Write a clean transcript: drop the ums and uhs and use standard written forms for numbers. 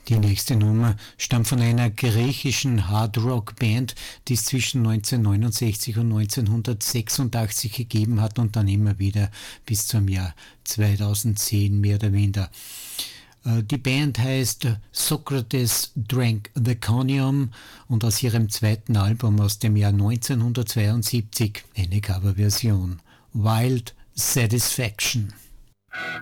Die nächste Nummer stammt von einer griechischen Hard-Rock-Band, die es zwischen 1969 und 1986 gegeben hat und dann immer wieder bis zum Jahr 2010 mehr oder minder. Die Band heißt Socrates Drank the Conium und aus ihrem zweiten Album aus dem Jahr 1972 eine Coverversion, Wild Satisfaction.